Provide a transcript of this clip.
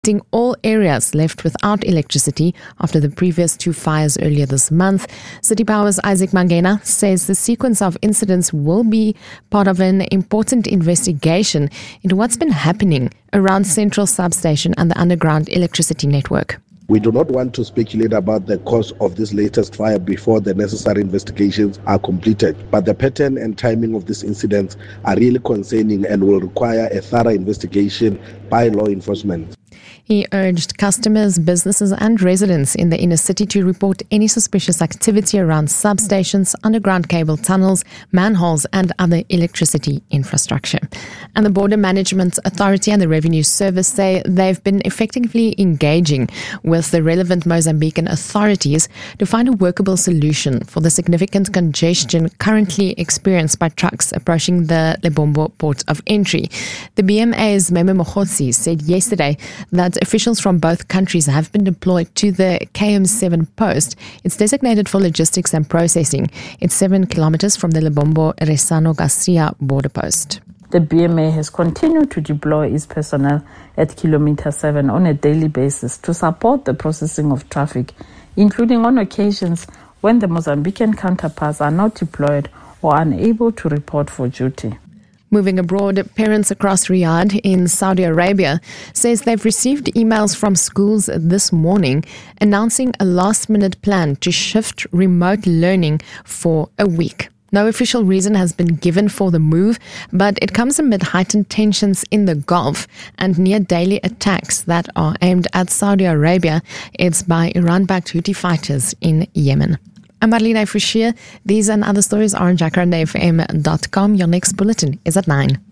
all areas left without electricity after the previous 2 fires earlier this month. City Power's Isaac Mangena says the sequence of incidents will be part of an important investigation into what's been happening around Central Substation and the underground electricity network. We do not want to speculate about the cause of this latest fire before the necessary investigations are completed. But the pattern and timing of these incidents are really concerning and will require a thorough investigation by law enforcement. He urged customers, businesses and residents in the inner city to report any suspicious activity around substations, underground cable tunnels, manholes and other electricity infrastructure. And the Border Management Authority and the Revenue Service say they've been effectively engaging with the relevant Mozambican authorities to find a workable solution for the significant congestion currently experienced by trucks approaching the Lebombo port of entry. The BMA's Meme Mogotsi said yesterday that officials from both countries have been deployed to the KM7 post. It's designated for logistics and processing. It's 7 kilometers from the Lebombo-Resano-Garcia border post. The BMA has continued to deploy its personnel at Kilometer 7 on a daily basis to support the processing of traffic, including on occasions when the Mozambican counterparts are not deployed or unable to report for duty. Moving abroad, parents across Riyadh in Saudi Arabia says they've received emails from schools this morning announcing a last-minute plan to shift remote learning for a week. No official reason has been given for the move, but it comes amid heightened tensions in the Gulf and near-daily attacks that are aimed at Saudi Arabia. It's by Iran-backed Houthi fighters in Yemen. I'm Marlene Forshia. These and other stories are on jacarandafm.com. Your next bulletin is at 9.